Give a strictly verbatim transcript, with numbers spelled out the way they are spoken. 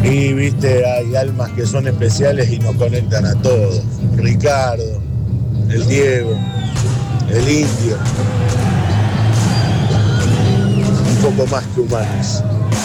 Y viste, hay almas que son especiales y nos conectan a todos. Ricardo, el Diego, el Indio. Un poco más que humanos.